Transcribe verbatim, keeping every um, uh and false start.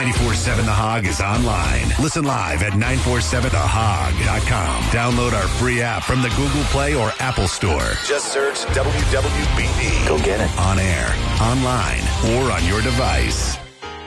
ninety-four seven The Hog is online. Listen live at nine four seven the hog dot com. Download our free app from the Google Play or Apple Store. Just search W W B D. Go get it. On air, online, or on your device.